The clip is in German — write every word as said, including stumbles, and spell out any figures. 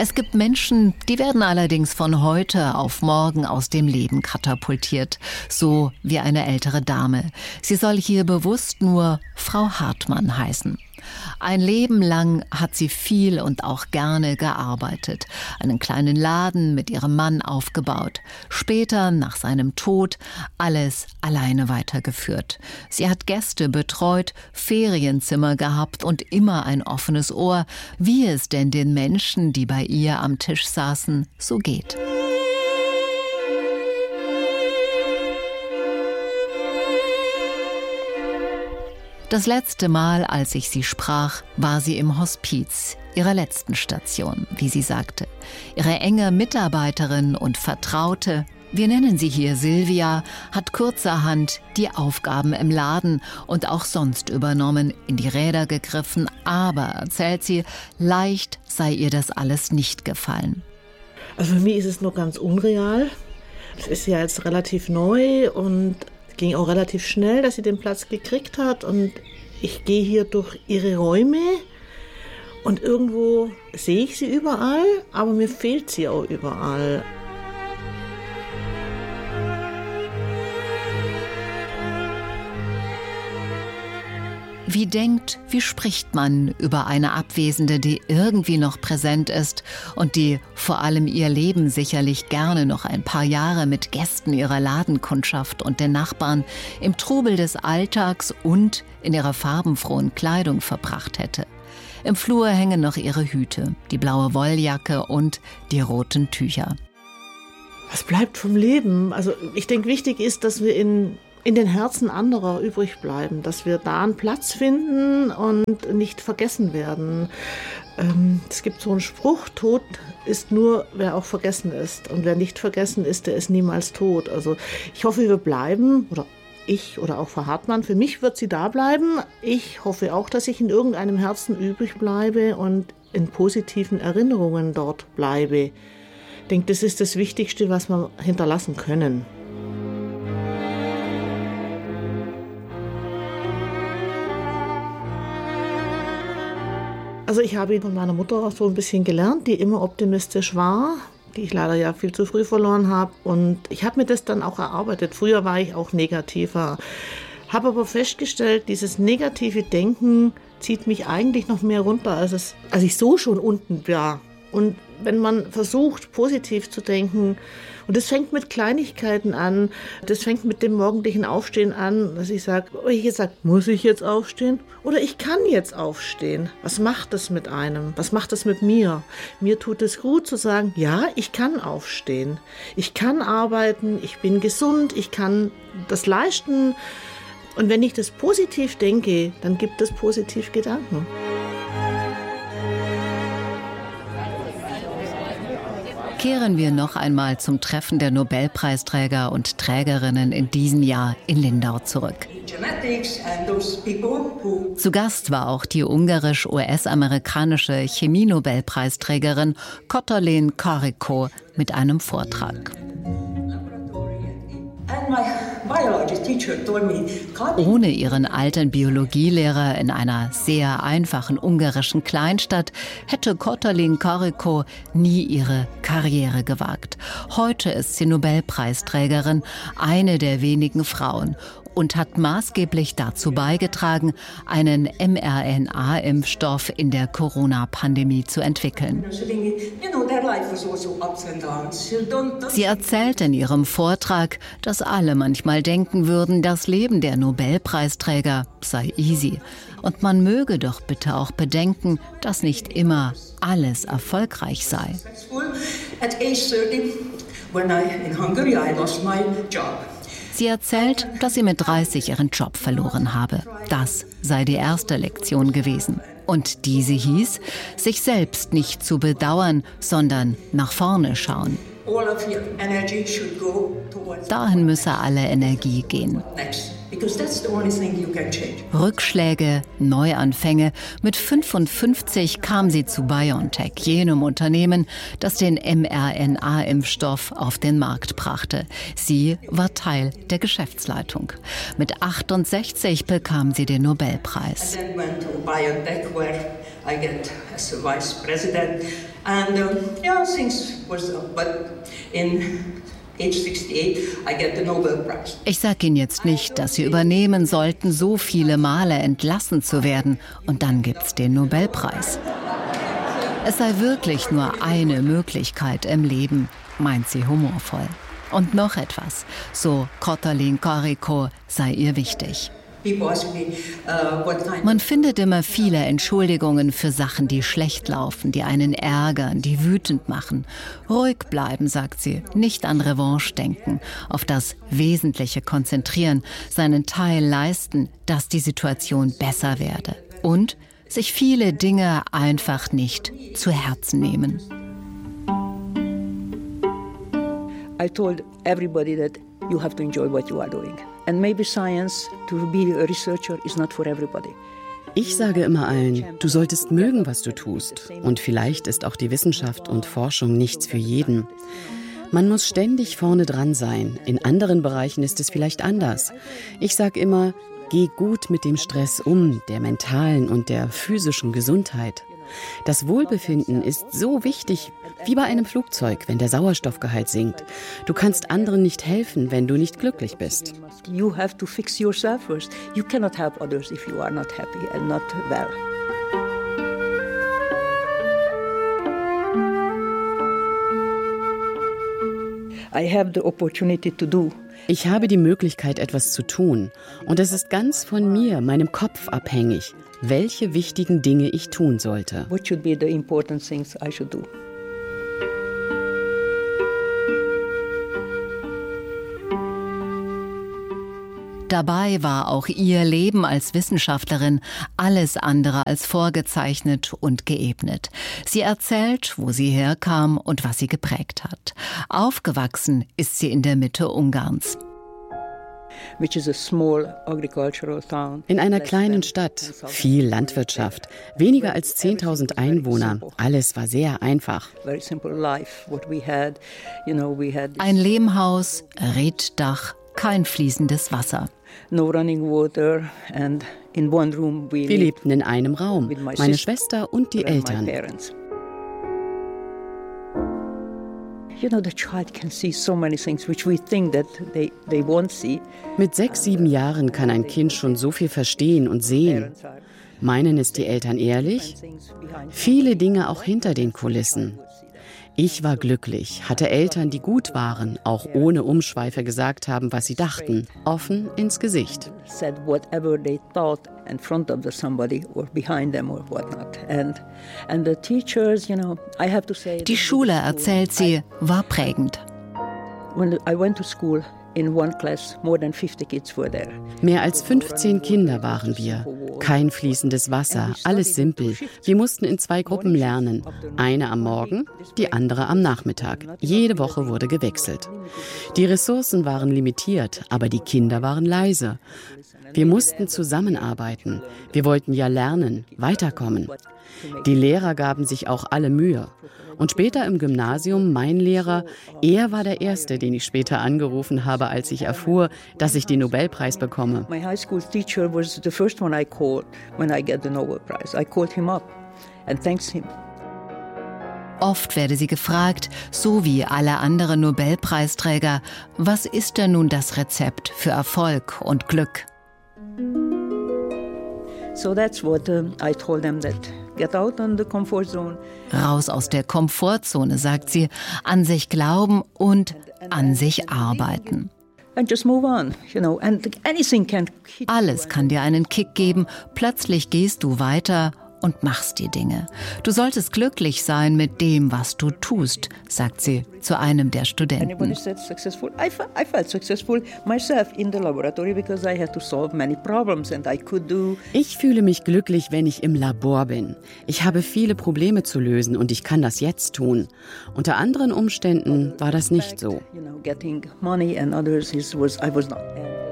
Es gibt Menschen, die werden allerdings von heute auf morgen aus dem Leben katapultiert. So wie eine ältere Dame. Sie soll hier bewusst nur Frau Hartmann heißen. Ein Leben lang hat sie viel und auch gerne gearbeitet, einen kleinen Laden mit ihrem Mann aufgebaut, später nach seinem Tod alles alleine weitergeführt. Sie hat Gäste betreut, Ferienzimmer gehabt und immer ein offenes Ohr, wie es denn den Menschen, die bei ihr am Tisch saßen, so geht. Das letzte Mal, als ich sie sprach, war sie im Hospiz, ihrer letzten Station, wie sie sagte. Ihre enge Mitarbeiterin und Vertraute, wir nennen sie hier Silvia, hat kurzerhand die Aufgaben im Laden und auch sonst übernommen, in die Räder gegriffen, aber, erzählt sie, leicht sei ihr das alles nicht gefallen. Also für mich ist es noch ganz unreal. Es ist ja jetzt relativ neu und ging auch relativ schnell, dass sie den Platz gekriegt hat und ich gehe hier durch ihre Räume und irgendwo sehe ich sie überall, aber mir fehlt sie auch überall. Wie denkt, wie spricht man über eine Abwesende, die irgendwie noch präsent ist und die vor allem ihr Leben sicherlich gerne noch ein paar Jahre mit Gästen ihrer Ladenkundschaft und den Nachbarn im Trubel des Alltags und in ihrer farbenfrohen Kleidung verbracht hätte? Im Flur hängen noch ihre Hüte, die blaue Wolljacke und die roten Tücher. Was bleibt vom Leben? Also ich denke, wichtig ist, dass wir in in den Herzen anderer übrig bleiben, dass wir da einen Platz finden und nicht vergessen werden. Ähm, es gibt so einen Spruch, Tod ist nur, wer auch vergessen ist. Und wer nicht vergessen ist, der ist niemals tot. Also ich hoffe, wir bleiben, oder ich oder auch Frau Hartmann, für mich wird sie da bleiben. Ich hoffe auch, dass ich in irgendeinem Herzen übrig bleibe und in positiven Erinnerungen dort bleibe. Ich denke, das ist das Wichtigste, was wir hinterlassen können. Also ich habe von meiner Mutter so ein bisschen gelernt, die immer optimistisch war, die ich leider ja viel zu früh verloren habe. Und ich habe mir das dann auch erarbeitet. Früher war ich auch negativer, habe aber festgestellt, dieses negative Denken zieht mich eigentlich noch mehr runter, als, es, als ich so schon unten war. Und wenn man versucht, positiv zu denken, und das fängt mit Kleinigkeiten an, das fängt mit dem morgendlichen Aufstehen an, dass ich sage, oh, ich jetzt sage, muss ich jetzt aufstehen? Oder ich kann jetzt aufstehen. Was macht das mit einem? Was macht das mit mir? Mir tut es gut zu sagen, ja, ich kann aufstehen. Ich kann arbeiten, ich bin gesund, ich kann das leisten. Und wenn ich das positiv denke, dann gibt es positiv Gedanken. Kehren wir noch einmal zum Treffen der Nobelpreisträger und Trägerinnen in diesem Jahr in Lindau zurück. Zu Gast war auch die ungarisch-U S-amerikanische Chemie-Nobelpreisträgerin Katalin Karikó mit einem Vortrag. Ohne ihren alten Biologielehrer in einer sehr einfachen ungarischen Kleinstadt hätte Katalin Karikó nie ihre Karriere gewagt. Heute ist sie Nobelpreisträgerin, eine der wenigen Frauen, und hat maßgeblich dazu beigetragen, einen mRNA-Impfstoff in der Corona-Pandemie zu entwickeln. Sie erzählt in ihrem Vortrag, dass alle manchmal denken würden, das Leben der Nobelpreisträger sei easy. Und man möge doch bitte auch bedenken, dass nicht immer alles erfolgreich sei. Sie erzählt, dass sie mit dreißig ihren Job verloren habe. Das sei die erste Lektion gewesen. Und diese hieß, sich selbst nicht zu bedauern, sondern nach vorne schauen. Dahin müsse alle Energie gehen. Rückschläge, Neuanfänge. Mit fünfundfünfzig kam sie zu BioNTech, jenem Unternehmen, das den mRNA-Impfstoff auf den Markt brachte. Sie war Teil der Geschäftsleitung. Mit achtundsechzig bekam sie den Nobelpreis. Ich sage Ihnen jetzt nicht, dass Sie übernehmen sollten, so viele Male entlassen zu werden. Und dann gibt's den Nobelpreis. Es sei wirklich nur eine Möglichkeit im Leben, meint sie humorvoll. Und noch etwas, so Katalin Karikó, sei ihr wichtig. Man findet immer viele Entschuldigungen für Sachen, die schlecht laufen, die einen ärgern, die wütend machen. Ruhig bleiben, sagt sie, nicht an Revanche denken, auf das Wesentliche konzentrieren, seinen Teil leisten, dass die Situation besser werde. Und sich viele Dinge einfach nicht zu Herzen nehmen. I told everybody that you have to enjoy what you are doing. And maybe science, to be a researcher, is not for everybody. Ich sage immer allen, du solltest mögen, was du tust. Und vielleicht ist auch die Wissenschaft und Forschung nichts für jeden. Man muss ständig vorne dran sein. In anderen Bereichen ist es vielleicht anders. Ich sage immer, geh gut mit dem Stress um, der mentalen und der physischen Gesundheit. Das Wohlbefinden ist so wichtig wie bei einem Flugzeug, wenn der Sauerstoffgehalt sinkt. Du kannst anderen nicht helfen, wenn du nicht glücklich bist. You have to fix yourself first. You cannot help others if you are not happy and not well. I have the opportunity to do. Ich habe die Möglichkeit, etwas zu tun. Und es ist ganz von mir, meinem Kopf abhängig, welche wichtigen Dinge ich tun sollte. What should be the important things I should do? Dabei war auch ihr Leben als Wissenschaftlerin alles andere als vorgezeichnet und geebnet. Sie erzählt, wo sie herkam und was sie geprägt hat. Aufgewachsen ist sie in der Mitte Ungarns. In einer kleinen Stadt, viel Landwirtschaft, weniger als zehntausend Einwohner. Alles war sehr einfach. Ein Lehmhaus, Reetdach, kein fließendes Wasser. Wir lebten in einem Raum, meine Schwester und die Eltern. Mit sechs, sieben Jahren kann ein Kind schon so viel verstehen und sehen. Meinen es die Eltern ehrlich? Viele Dinge auch hinter den Kulissen. Ich war glücklich, hatte Eltern, die gut waren, auch ohne Umschweife gesagt haben, was sie dachten, offen ins Gesicht. Die Schule, erzählt sie, war prägend. Mehr als fünfzehn Kinder waren wir. Kein fließendes Wasser, alles simpel. Wir mussten in zwei Gruppen lernen. Eine am Morgen, die andere am Nachmittag. Jede Woche wurde gewechselt. Die Ressourcen waren limitiert, aber die Kinder waren leise. Wir mussten zusammenarbeiten. Wir wollten ja lernen, weiterkommen. Die Lehrer gaben sich auch alle Mühe. Und später im Gymnasium, mein Lehrer, er war der Erste, den ich später angerufen habe, als ich erfuhr, dass ich den Nobelpreis bekomme. My high school teacher was the first one I called when I get the Nobel Prize. I called him up and thanked him. Oft werde sie gefragt, so wie alle anderen Nobelpreisträger, was ist denn nun das Rezept für Erfolg und Glück? So that's what uh, I told them that. Get out on the comfort zone. Raus aus der Komfortzone, sagt sie, an sich glauben und an sich arbeiten. And just move on, you know, and anything can Alles kann dir einen Kick geben, plötzlich gehst du weiter und machst die Dinge. Du solltest glücklich sein mit dem, was du tust, sagt sie zu einem der Studenten. Ich fühle mich glücklich, wenn ich im Labor bin. Ich habe viele Probleme zu lösen und ich kann das jetzt tun. Unter anderen Umständen war das nicht so. You know, getting money and others is, was, I was not.